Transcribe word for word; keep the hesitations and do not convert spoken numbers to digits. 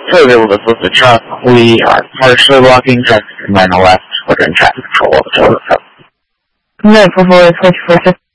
So able to flip the truck. We are partially blocking traffic from nine left. We're in traffic control of the total truck. nine four four, twenty-four.